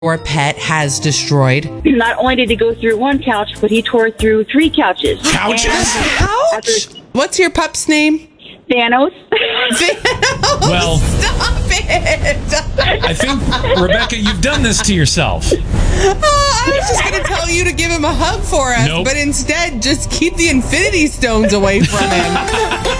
your pet has destroyed? Not only did he go through one couch, but he tore through 3 couches. Couches? Ouch! What's your pup's name? Thanos. Thanos, Well- stop it! I think, Rebecca, you've done this to yourself. Oh, I was just going to tell you to give him a hug for us, Nope. but instead, just keep the Infinity Stones away from him.